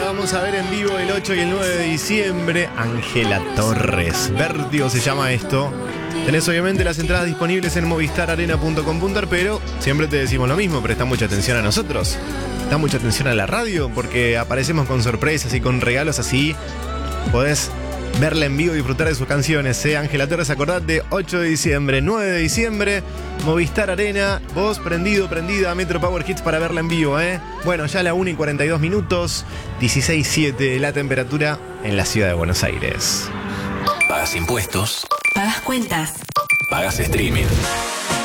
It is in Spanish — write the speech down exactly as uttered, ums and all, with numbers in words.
vamos a ver en vivo el ocho y el nueve de diciembre. Ángela Torres, Vértigo se llama esto. Tenés obviamente las entradas disponibles en movistar arena punto com punto ar, pero siempre te decimos lo mismo, presta mucha atención a nosotros. Da mucha atención a la radio porque aparecemos con sorpresas y con regalos así. Podés verla en vivo y disfrutar de sus canciones, ¿eh? Ángela Torres, acordate, ocho de diciembre, nueve de diciembre, Movistar Arena, vos prendido, prendida a Metro Power Hits para verla en vivo, ¿eh? Bueno, ya a la una y cuarenta y dos minutos, dieciséis siete la temperatura en la ciudad de Buenos Aires. Pagas impuestos. Pagas cuentas. Pagas streaming.